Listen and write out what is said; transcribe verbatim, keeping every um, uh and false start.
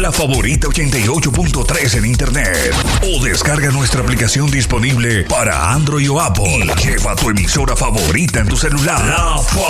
La Favorita ochenta y ocho punto tres en internet. O descarga nuestra aplicación disponible para Android o Apple. Lleva tu emisora favorita en tu celular. La